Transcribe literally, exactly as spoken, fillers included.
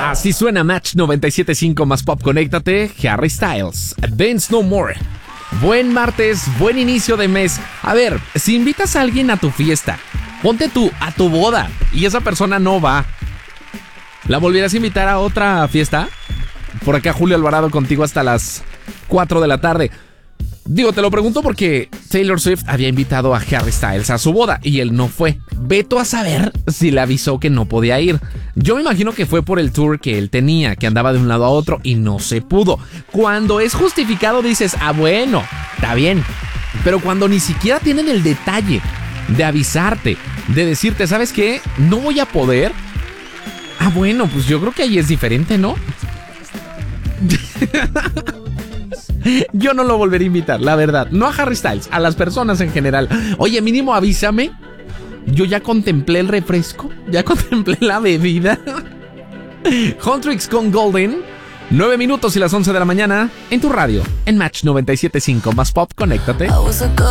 Así suena Match noventa y siete punto cinco más Pop. Conéctate, Harry Styles, Dance No More. Buen martes, buen inicio de mes. A ver, si invitas a alguien a tu fiesta, ponte tú a tu boda y esa persona no va, ¿la volverás a invitar a otra fiesta? Por acá Julio Alvarado contigo hasta las cuatro de la tarde. Digo, te lo pregunto porque Taylor Swift había invitado a Harry Styles a su boda y él no fue. Veto a saber si le avisó que no podía ir. Yo me imagino que fue por el tour que él tenía, que andaba de un lado a otro y no se pudo. Cuando es justificado dices, ah bueno, está bien. Pero cuando ni siquiera tienen el detalle de avisarte, de decirte, ¿sabes qué? No voy a poder. Ah bueno, pues yo creo que ahí es diferente, ¿no? Yo no lo volvería a invitar, la verdad. No a Harry Styles, a las personas en general. Oye, mínimo avísame. Yo ya contemplé el refresco, ya contemplé la bebida. Huntrix con Golden. Nueve minutos y las once de la mañana en tu radio, en Match noventa y siete punto cinco más Pop. Conéctate.